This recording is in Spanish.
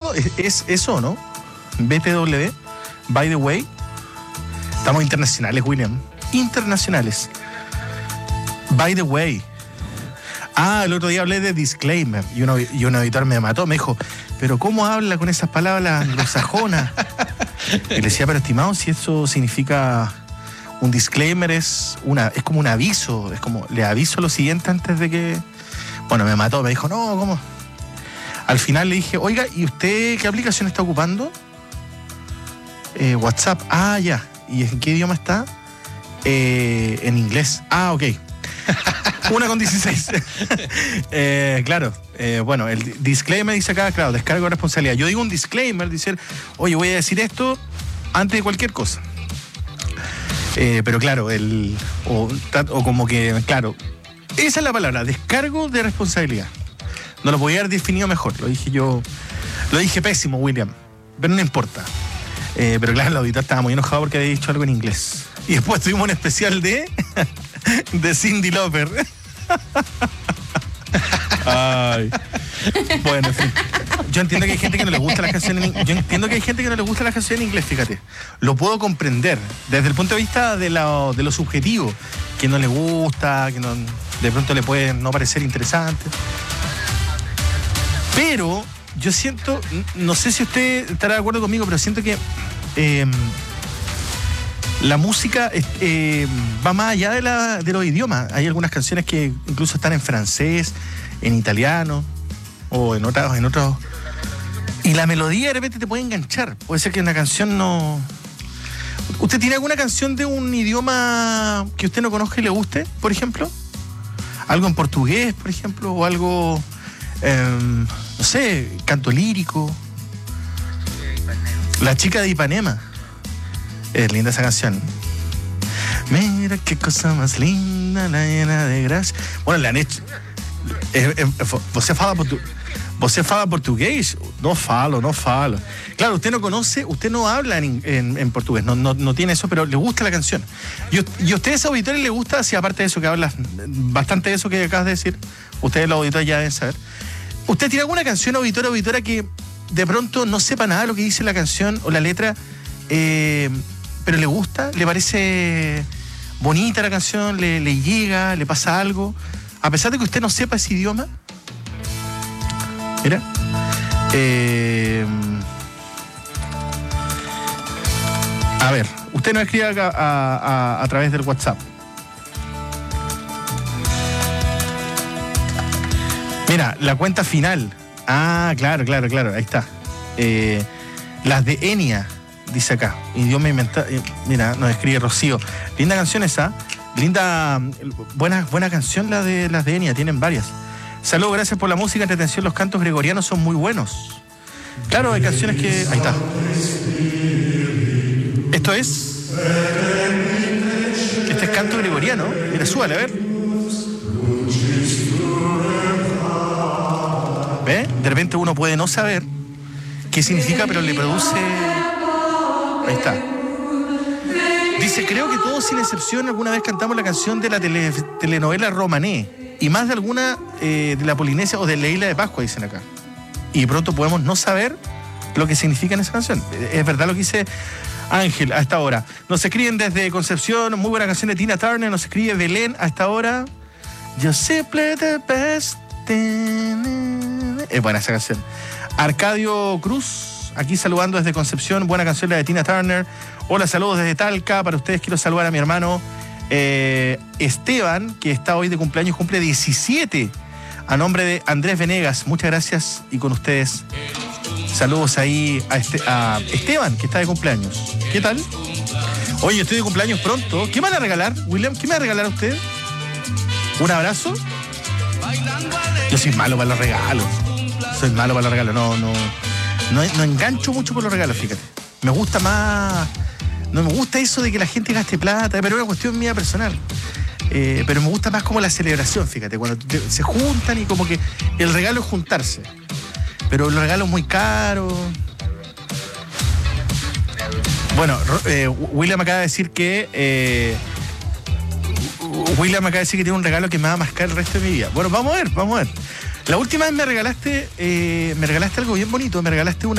es eso, ¿no? BTW, by the way. Estamos internacionales, William. Internacionales. By the way. El otro día hablé de disclaimer y un auditor me mató, me dijo, pero ¿cómo habla con esas palabras anglosajonas? Y le decía, pero estimado, si eso significa un disclaimer, es como un aviso, es como, le aviso lo siguiente antes de que... Bueno, me mató, me dijo, no, ¿cómo? Al final le dije, oiga, ¿y usted qué aplicación está ocupando? WhatsApp. Ya. ¿Y en qué idioma está? En inglés. Ok. 1:16. Claro. Bueno, el disclaimer dice acá, claro, descargo de responsabilidad. Yo digo un disclaimer, dice, oye, voy a decir esto antes de cualquier cosa. Pero claro, o como que, claro, esa es la palabra, descargo de responsabilidad. No lo podía haber definido mejor, lo dije pésimo, William, pero no importa. Pero claro, el auditor estaba muy enojado porque había dicho algo en inglés. Y después tuvimos un especial de Cyndi Lauper. Ay. Bueno, en fin. Yo entiendo que hay gente que no le gusta las canciones en inglés, fíjate. Lo puedo comprender desde el punto de vista de lo subjetivo, que no le gusta, que no, de pronto le puede no parecer interesante. Pero yo siento, no sé si usted estará de acuerdo conmigo, pero siento que la música va más allá de los idiomas. Hay algunas canciones que incluso están en francés, en italiano o en otros. Y la melodía de repente te puede enganchar. Puede ser que una canción no... ¿Usted tiene alguna canción de un idioma que usted no conozca y le guste, por ejemplo? Algo en portugués, por ejemplo, o algo, no sé, canto lírico. La chica de Ipanema. Es linda esa canción. Mira qué cosa más linda, la llena de gracia. Bueno, le han hecho... ¿Você fala portugués? No falo. Claro, usted no conoce, usted no habla en portugués, no tiene eso, pero le gusta la canción. Y a ustedes, auditores, les gusta, si aparte de eso que hablas, bastante de eso que acabas de decir, ustedes los auditores ya deben saber. ¿Usted tiene alguna canción, auditora, que de pronto no sepa nada de lo que dice la canción o la letra, pero le gusta, le parece bonita la canción, le llega, le pasa algo, a pesar de que usted no sepa ese idioma? Mira. A ver, usted nos escribe a través del WhatsApp. Mira, la cuenta final. Claro, ahí está. Las de Enya, dice acá. Idioma inventado. Mira, nos escribe Rocío. Linda canción esa. Buena canción las de Enya, tienen varias. Saludos, gracias por la música, entretención, los cantos gregorianos son muy buenos. Claro, hay canciones que... Ahí está. Esto es... Este es canto gregoriano. Mira, súbale, a ver. ¿Ve? De repente uno puede no saber qué significa, pero le produce... Ahí está. Dice, creo que todos sin excepción alguna vez cantamos la canción de la telenovela Romané. Y más de alguna de la Polinesia o de la Isla de Pascua, dicen acá. Y pronto podemos no saber lo que significa en esa canción. Es verdad lo que dice Ángel a esta hora. Nos escriben desde Concepción, muy buena canción de Tina Turner. Nos escribe Belén a esta hora. Yo simple the best. Es buena esa canción. Arcadio Cruz, aquí saludando desde Concepción. Buena canción la de Tina Turner. Hola, saludos desde Talca. Para ustedes quiero saludar a mi hermano Esteban, que está hoy de cumpleaños, cumple 17, a nombre de Andrés Venegas. Muchas gracias, y con ustedes saludos ahí a Esteban, que está de cumpleaños. ¿Qué tal? Oye, yo estoy de cumpleaños pronto. ¿Qué me van a regalar, William? ¿Qué me va a regalar a usted? ¿Un abrazo? Yo soy malo para los regalos. No engancho mucho por los regalos, fíjate. Me gusta más... No me gusta eso de que la gente gaste plata, pero es una cuestión mía personal. Pero me gusta más como la celebración, fíjate, cuando se juntan y como que el regalo es juntarse. Pero el regalo es muy caro. Bueno, William acaba de decir que... tiene un regalo que me va a mascar el resto de mi vida. Bueno, vamos a ver. La última vez me regalaste algo bien bonito, me regalaste